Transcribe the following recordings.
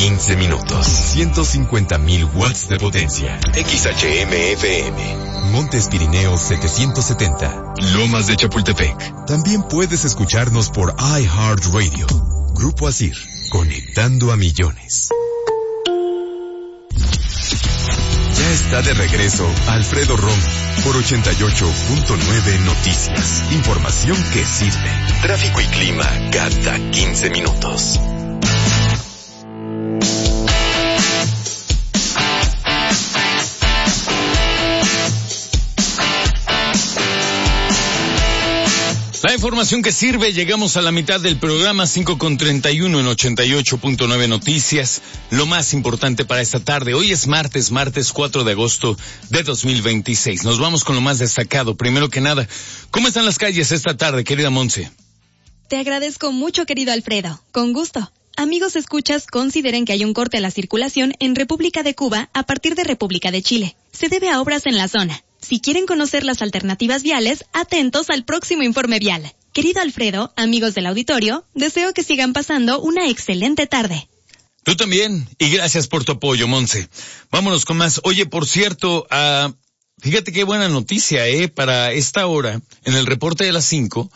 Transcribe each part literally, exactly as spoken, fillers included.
quince minutos. ciento cincuenta mil watts de potencia. X H M F M. Montes Pirineos setecientos setenta. Lomas de Chapultepec. También puedes escucharnos por iHeartRadio. Grupo Asir. Conectando a millones. Ya está de regreso Alfredo Romo por ochenta y ocho punto nueve Noticias. Información que sirve. Tráfico y clima cada quince minutos. La información que sirve, llegamos a la mitad del programa, cinco con treinta y uno en ochenta y ocho punto nueve Noticias. Lo más importante para esta tarde, hoy es martes, martes cuatro de agosto de dos mil veintiséis. Nos vamos con lo más destacado. Primero que nada, ¿cómo están las calles esta tarde, querida Monse? Te agradezco mucho, querido Alfredo. Con gusto. Amigos escuchas, consideren que hay un corte a la circulación en República de Cuba a partir de República de Chile. Se debe a obras en la zona. Si quieren conocer las alternativas viales, atentos al próximo informe vial. Querido Alfredo, amigos del auditorio, deseo que sigan pasando una excelente tarde. Tú también, y gracias por tu apoyo, Monse. Vámonos con más. Oye, por cierto, uh, fíjate qué buena noticia, eh, para esta hora, en el reporte de las cinco,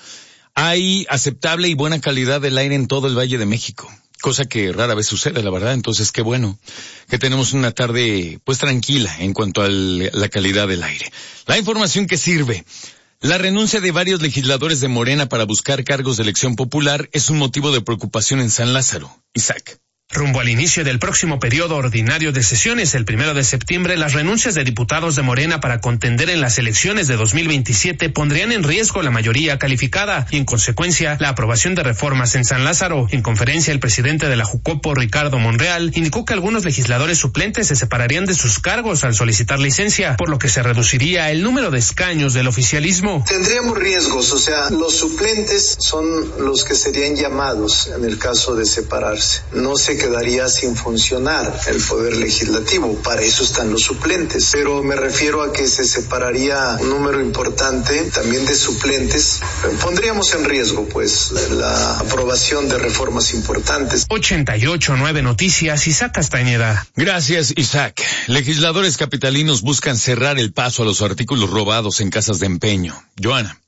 hay aceptable y buena calidad del aire en todo el Valle de México. Cosa que rara vez sucede, la verdad. Entonces, qué bueno que tenemos una tarde, pues, tranquila en cuanto a la calidad del aire. La información que sirve. La renuncia de varios legisladores de Morena para buscar cargos de elección popular es un motivo de preocupación en San Lázaro. Isaac. Rumbo al inicio del próximo periodo ordinario de sesiones, el primero de septiembre, las renuncias de diputados de Morena para contender en las elecciones de dos mil veintisiete pondrían en riesgo la mayoría calificada y, en consecuencia, la aprobación de reformas en San Lázaro. En conferencia, el presidente de la Jucopo, Ricardo Monreal, indicó que algunos legisladores suplentes se separarían de sus cargos al solicitar licencia, por lo que se reduciría el número de escaños del oficialismo. Tendríamos riesgos, o sea, los suplentes son los que serían llamados en el caso de separarse. No se quedaría sin funcionar el poder legislativo, para eso están los suplentes, pero me refiero a que se separaría un número importante también de suplentes. Pondríamos en riesgo pues la aprobación de reformas importantes. ochenta y ocho punto nueve Noticias, Isaac Castañeda. Gracias, Isaac. Legisladores capitalinos buscan cerrar el paso a los artículos robados en casas de empeño. Joana.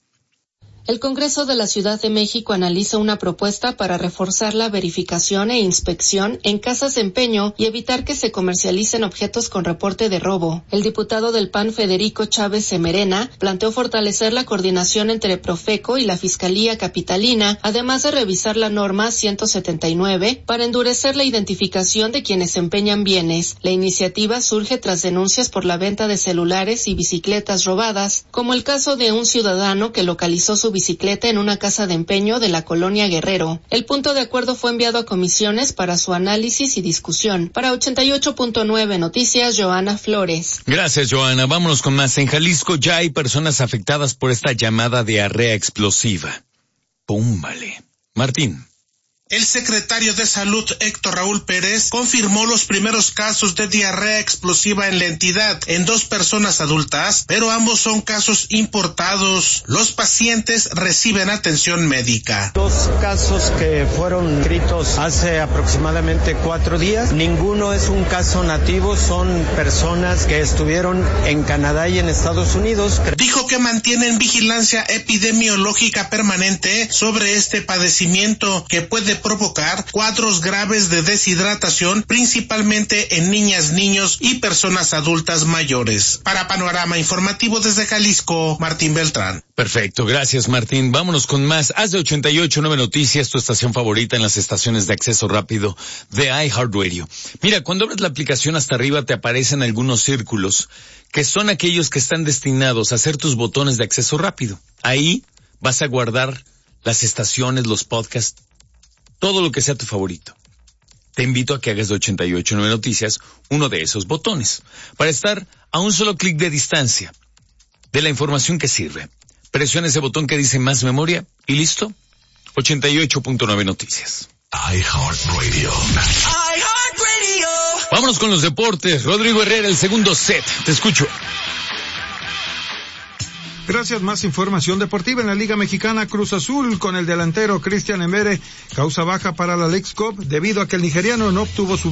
El Congreso de la Ciudad de México analiza una propuesta para reforzar la verificación e inspección en casas de empeño y evitar que se comercialicen objetos con reporte de robo. El diputado del P A N, Federico Chávez Semerena, planteó fortalecer la coordinación entre Profeco y la Fiscalía Capitalina, además de revisar la norma ciento setenta y nueve para endurecer la identificación de quienes empeñan bienes. La iniciativa surge tras denuncias por la venta de celulares y bicicletas robadas, como el caso de un ciudadano que localizó su bicicleta en una casa de empeño de la colonia Guerrero. El punto de acuerdo fue enviado a comisiones para su análisis y discusión. Para ochenta y ocho punto nueve Noticias, Joana Flores. Gracias, Joana. Vámonos con más. En Jalisco ya hay personas afectadas por esta llamada diarrea explosiva. Púmbale. Martín. El secretario de Salud, Héctor Raúl Pérez, confirmó los primeros casos de diarrea explosiva en la entidad en dos personas adultas, pero ambos son casos importados. Los pacientes reciben atención médica. Dos casos que fueron escritos hace aproximadamente cuatro días. Ninguno es un caso nativo, son personas que estuvieron en Canadá y en Estados Unidos. Dijo que mantienen vigilancia epidemiológica permanente sobre este padecimiento que puede provocar cuadros graves de deshidratación, principalmente en niñas, niños y personas adultas mayores. Para Panorama Informativo desde Jalisco, Martín Beltrán. Perfecto, gracias, Martín. Vámonos con más. Haz de ochenta y ocho punto nueve Noticias tu estación favorita en las estaciones de acceso rápido de iHeartRadio. Mira, cuando abres la aplicación hasta arriba te aparecen algunos círculos que son aquellos que están destinados a ser tus botones de acceso rápido. Ahí vas a guardar las estaciones, los podcasts, todo lo que sea tu favorito. Te invito a que hagas de ochenta y ocho punto nueve Noticias uno de esos botones, para estar a un solo clic de distancia de la información que sirve. Presiona ese botón que dice más memoria y listo. ochenta y ocho punto nueve Noticias. iHeartRadio. iHeartRadio. Vámonos con los deportes. Rodrigo Herrera, el segundo set. Te escucho. Gracias, más información deportiva en la Liga Mexicana. Cruz Azul con el delantero Cristian Embere causa baja para la Leagues Cup debido a que el nigeriano no obtuvo su